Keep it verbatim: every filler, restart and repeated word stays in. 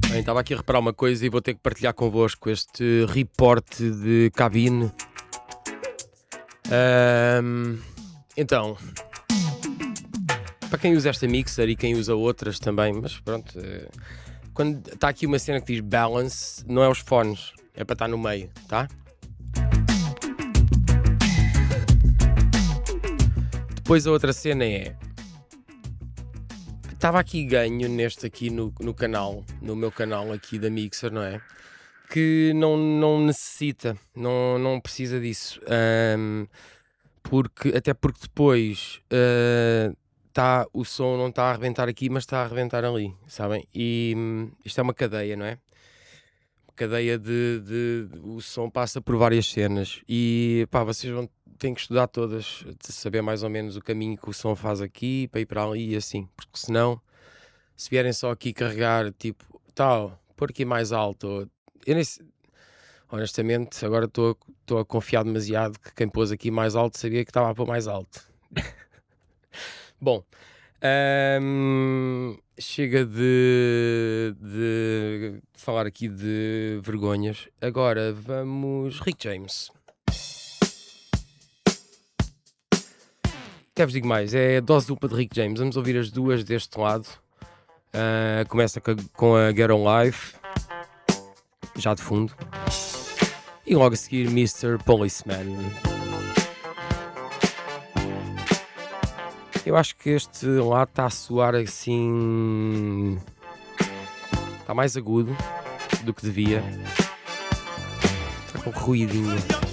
Bem, estava aqui a reparar uma coisa e vou ter que partilhar convosco este reporte de cabine. Ahm, então, para quem usa esta mixer e quem usa outras também, mas pronto, eh, quando está aqui uma cena que diz balance, não é os fones, é para estar no meio, tá? Depois a outra cena é, estava aqui ganho neste aqui no, no canal, no meu canal aqui da mixer, não é? Que não, não necessita, não, não precisa disso. Ahm, porque, até porque depois ah, tá, o som não está a arrebentar aqui, mas está a arrebentar ali, sabem? E hum, isto é uma cadeia, não é? Cadeia de, de- de- o som passa por várias cenas e pá, vocês vão têm que estudar todas, de saber mais ou menos o caminho que o som faz aqui para ir para ali e assim, porque senão, se vierem só aqui carregar, tipo, tal, pôr aqui mais alto, ou- eu nem sei- honestamente, agora estou estou a confiar demasiado que quem pôs aqui mais alto sabia que estava a pôr mais alto. Bom, ahm, chega de, de falar aqui de vergonhas. Agora vamos. Rick James. Até vos digo mais, é dose dupla de Rick James. Vamos ouvir as duas deste lado. Ah, começa com a, com a Get On Life, já de fundo. E logo a seguir mister Policeman. Eu acho que este lá está a soar assim. Está mais agudo do que devia. Está com ruidinho.